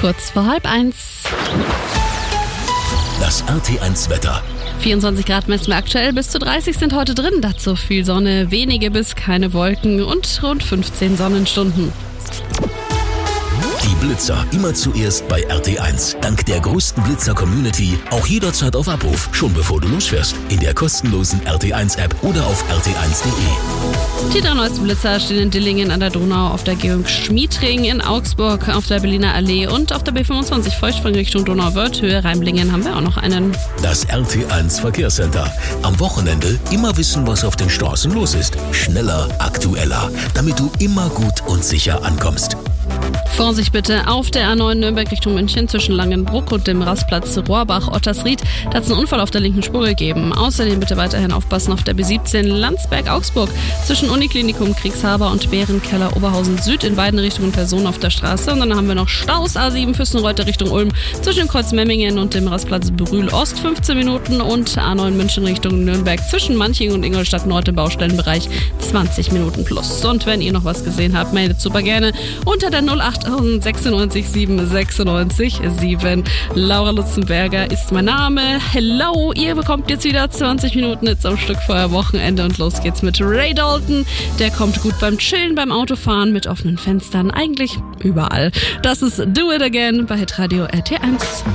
kurz vor 12:30. Das RT1 Wetter. 24 Grad messen wir aktuell, bis zu 30 sind heute drin. Dazu viel Sonne, wenige bis keine Wolken und rund 15 Sonnenstunden. Die Blitzer immer zuerst bei RT1. Dank der größten Blitzer-Community auch jederzeit auf Abruf, schon bevor du losfährst. In der kostenlosen RT1-App oder auf rt1.de. Die 3 neuesten Blitzer stehen in Dillingen an der Donau, auf der Georg-Schmied-Ring, in Augsburg, auf der Berliner Allee und auf der B25 Feuchtspring Richtung Donauwörth-Höhe Reimlingen haben wir auch noch einen. Das RT1 Verkehrscenter. Am Wochenende immer wissen, was auf den Straßen los ist. Schneller, aktueller, damit du immer gut und sicher ankommst. Vorsicht bitte auf der A9 Nürnberg Richtung München zwischen Langenbruck und dem Rastplatz Rohrbach-Ottersried. Da hat es einen Unfall auf der linken Spur gegeben. Außerdem bitte weiterhin aufpassen auf der B17 Landsberg-Augsburg zwischen Uniklinikum Kriegshaber und Bärenkeller Oberhausen Süd in beiden Richtungen Personen auf der Straße. Und dann haben wir noch Staus A7 Füssenreuter Richtung Ulm zwischen dem Kreuz Memmingen und dem Rastplatz Brühl Ost 15 Minuten und A9 München Richtung Nürnberg zwischen Manching und Ingolstadt Nord im Baustellenbereich 20 Minuten plus. Und wenn ihr noch was gesehen habt, meldet super gerne unter der 08096 796 7. Laura Lutzenberger ist mein Name. Hello, ihr bekommt jetzt wieder 20 Minuten jetzt am Stück vorher Wochenende und los geht's mit Ray Dalton. Der kommt gut beim Chillen, beim Autofahren, mit offenen Fenstern, eigentlich überall. Das ist Do It Again bei Hitradio RT1.